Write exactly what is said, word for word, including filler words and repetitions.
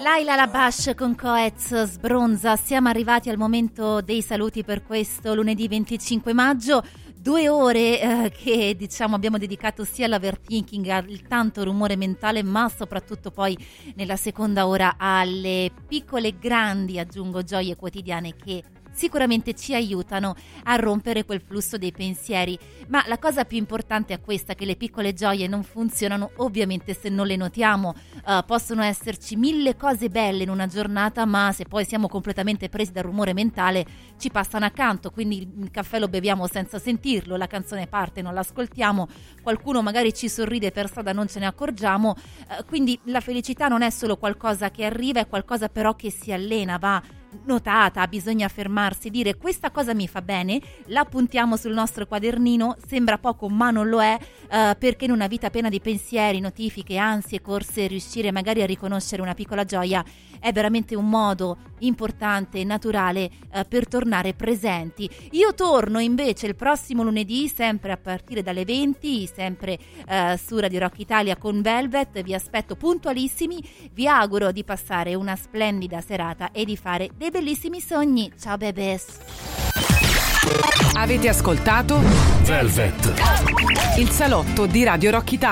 Laila Labash con Coez sbronza. Siamo arrivati al momento dei saluti per questo lunedì venticinque maggio. Due ore eh, che diciamo abbiamo dedicato sia all'overthinking, al tanto rumore mentale, ma soprattutto poi nella seconda ora alle piccole e grandi, aggiungo, gioie quotidiane che sicuramente ci aiutano a rompere quel flusso dei pensieri. Ma la cosa più importante è questa, che le piccole gioie non funzionano ovviamente se non le notiamo. Uh, possono esserci mille cose belle in una giornata, ma se poi siamo completamente presi dal rumore mentale ci passano accanto, quindi il caffè lo beviamo senza sentirlo, la canzone parte, non l'ascoltiamo, qualcuno magari ci sorride per strada, non ce ne accorgiamo. Uh, quindi la felicità non è solo qualcosa che arriva, è qualcosa però che si allena, va notata, bisogna fermarsi, dire questa cosa mi fa bene, la puntiamo sul nostro quadernino, sembra poco ma non lo è, eh, perché in una vita piena di pensieri, notifiche, ansie, corse, riuscire magari a riconoscere una piccola gioia è veramente un modo importante e naturale eh, per tornare presenti. Io torno invece il prossimo lunedì, sempre a partire dalle venti, sempre eh, su Radio Rock Italia con Velvet. Vi aspetto puntualissimi, vi auguro di passare una splendida serata e di fare dei bellissimi sogni. Ciao bebés. Avete ascoltato Velvet, il salotto di Radio Rock Italia.